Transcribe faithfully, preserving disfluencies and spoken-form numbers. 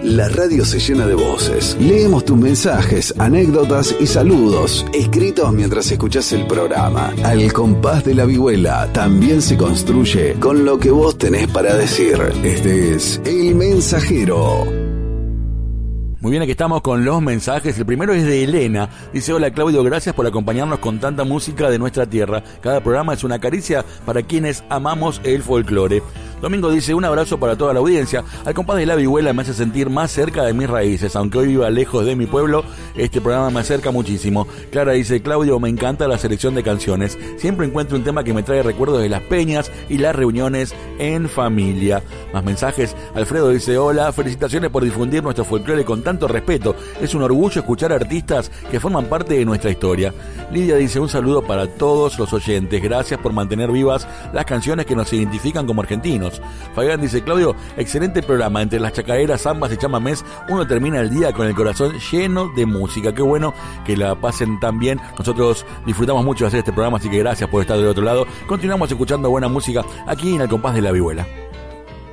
La radio se llena de voces. Leemos tus mensajes, anécdotas y saludos, escritos mientras escuchás el programa. Al compás de la vihuela también se construye con lo que vos tenés para decir. Este es El Mensajero. Muy bien, aquí estamos con los mensajes. El primero es de Elena. Dice: hola Claudio, gracias por acompañarnos con tanta música de nuestra tierra. Cada programa es una caricia para quienes amamos el folclore. Domingo dice: un abrazo para toda la audiencia. Al compás de la vihuela me hace sentir más cerca de mis raíces. Aunque hoy viva lejos de mi pueblo, este programa me acerca muchísimo. Clara dice: Claudio, me encanta la selección de canciones. Siempre encuentro un tema que me trae recuerdos de las peñas y las reuniones en familia. Más mensajes. Alfredo dice: hola, felicitaciones por difundir nuestro folclore con tanto respeto. Es un orgullo escuchar artistas que forman parte de nuestra historia. Lidia dice: un saludo para todos los oyentes. Gracias por mantener vivas las canciones que nos identifican como argentinos. Fabián dice: Claudio, excelente programa. Entre las chacareras, zambas y chamamés, uno termina el día con el corazón lleno de música. Qué bueno que la pasen tan bien. Nosotros disfrutamos mucho de hacer este programa, así que gracias por estar del otro lado. Continuamos escuchando buena música aquí en El Compás de la Vihuela.